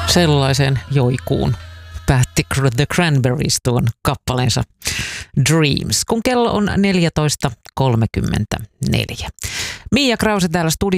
Sellaisen joikuun päätti The Cranberries tuon kappaleensa Dreams, kun kello on 14.34. Mia Krause täällä studiossa.